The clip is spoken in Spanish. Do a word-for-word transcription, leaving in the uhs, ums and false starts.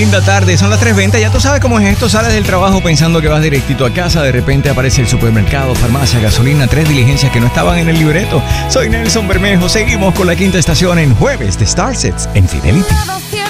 Linda tarde, son las tres veinte. Ya tú sabes cómo es esto. Sales del trabajo pensando que vas directito a casa. De repente aparece el supermercado, farmacia, gasolina, tres diligencias que no estaban en el libreto. Soy Nelson Bermejo. Seguimos con la quinta estación en Jueves de Starsets en Fidelity.